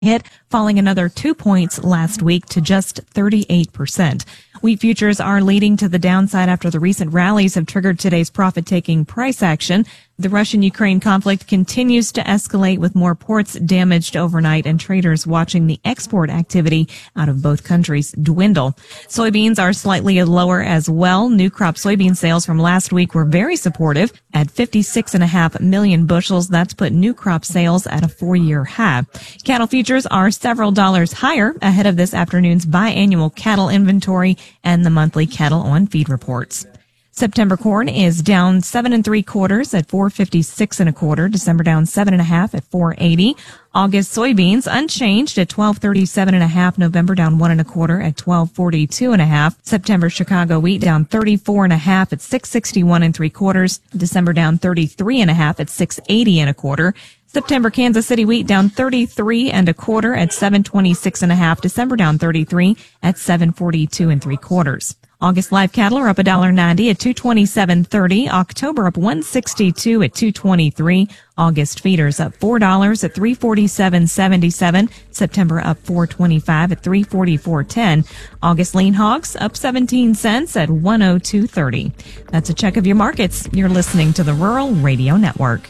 hit, falling another 2 points last week to just 38%. Wheat futures are leading to the downside after the recent rallies have triggered today's profit-taking price action. The Russian-Ukraine conflict continues to escalate with more ports damaged overnight and traders watching the export activity out of both countries dwindle. Soybeans are slightly lower as well. New crop soybean sales from last week were very supportive at 56.5 million bushels. That's put new crop sales at a 4-year high. Cattle futures are several dollars higher ahead of this afternoon's biannual cattle inventory and the monthly cattle on feed reports. September corn is down 7 3/4 at 456 1/4. December down 7 1/2 at 480. August soybeans unchanged at 1237 1/2. November down 1 1/4 at 1242 1/2. September Chicago wheat down 34 1/2 at 661 3/4. December down 33 1/2 at 680 1/4. September Kansas City wheat down 33 1/4 at 726 1/2. December down 33 at 742 3/4. August live cattle are up $1.90 at $227.30. October up $1.62 at $223. August feeders up $4 at $347.77. September up $4.25 at $344.10. August lean hogs up 17 cents at $102.30. That's a check of your markets. You're listening to the Rural Radio Network.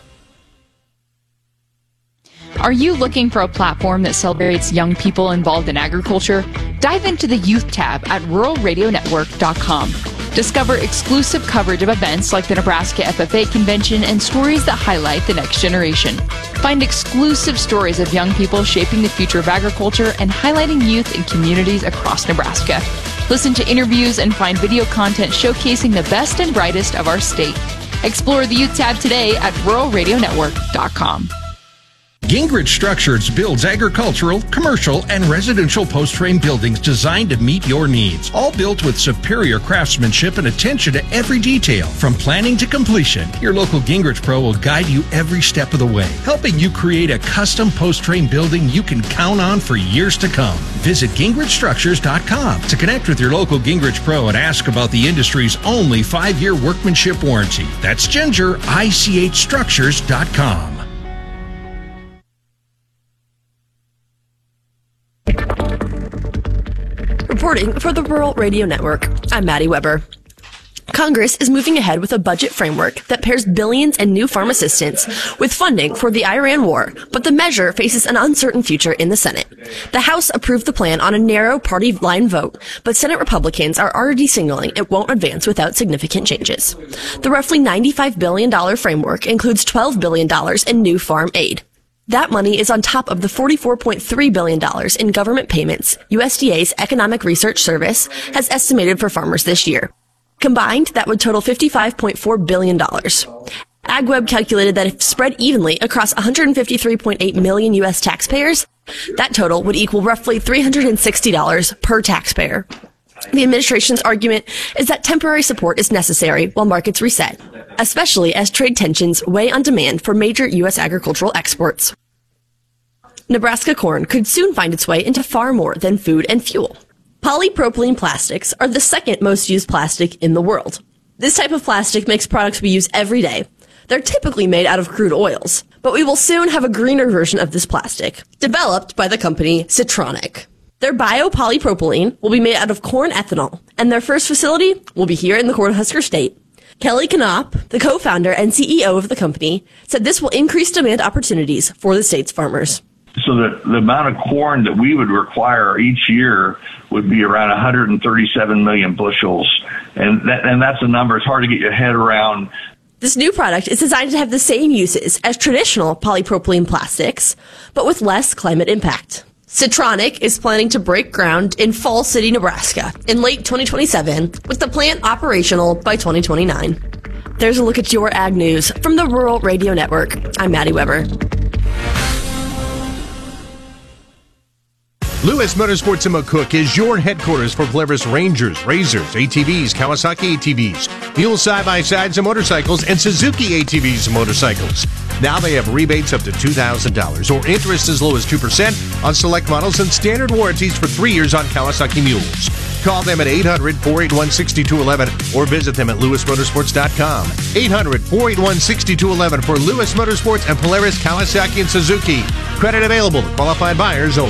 Are you looking for a platform that celebrates young people involved in agriculture? Dive into the Youth tab at ruralradionetwork.com. Discover exclusive coverage of events like the Nebraska FFA Convention and stories that highlight the next generation. Find exclusive stories of young people shaping the future of agriculture and highlighting youth in communities across Nebraska. Listen to interviews and find video content showcasing the best and brightest of our state. Explore the Youth tab today at ruralradionetwork.com. Gingrich Structures builds agricultural, commercial, and residential post-frame buildings designed to meet your needs. All built with superior craftsmanship and attention to every detail. From planning to completion, your local Gingrich Pro will guide you every step of the way, helping you create a custom post-frame building you can count on for years to come. Visit GingrichStructures.com to connect with your local Gingrich Pro and ask about the industry's only 5-year workmanship warranty. That's GingerICHStructures.com. Reporting for the Rural Radio Network, I'm Maddie Weber. Congress is moving ahead with a budget framework that pairs billions in new farm assistance with funding for the Iran war, but the measure faces an uncertain future in the Senate. The House approved the plan on a narrow party line vote, but Senate Republicans are already signaling it won't advance without significant changes. The roughly $95 billion framework includes $12 billion in new farm aid. That money is on top of the $44.3 billion in government payments USDA's Economic Research Service has estimated for farmers this year. Combined, that would total $55.4 billion. AgWeb calculated that if spread evenly across 153.8 million U.S. taxpayers, that total would equal roughly $360 per taxpayer. The administration's argument is that temporary support is necessary while markets reset, especially as trade tensions weigh on demand for major U.S. agricultural exports. Nebraska corn could soon find its way into far more than food and fuel. Polypropylene plastics are the second most used plastic in the world. This type of plastic makes products we use every day. They're typically made out of crude oils, but we will soon have a greener version of this plastic, developed by the company Citronic. Their biopolypropylene will be made out of corn ethanol, and their first facility will be here in the Cornhusker State. Kelly Knopp, the co-founder and CEO of the company, said this will increase demand opportunities for the state's farmers. So the amount of corn that we would require each year would be around 137 million bushels. And that's a number. It's hard to get your head around. This new product is designed to have the same uses as traditional polypropylene plastics, but with less climate impact. Citronic is planning to break ground in Fall City, Nebraska in late 2027, with the plant operational by 2029. There's a look at your ag news from the Rural Radio Network. I'm Maddie Weber. Lewis Motorsports in McCook is your headquarters for Polaris Rangers, Razors, ATVs, Kawasaki ATVs, Mule side-by-sides and motorcycles, and Suzuki ATVs and motorcycles. Now they have rebates up to $2,000 or interest as low as 2% on select models and standard warranties for 3 years on Kawasaki Mules. Call them at 800-481-6211 or visit them at lewismotorsports.com. 800-481-6211 for Lewis Motorsports and Polaris, Kawasaki, and Suzuki. Credit available to qualified buyers only.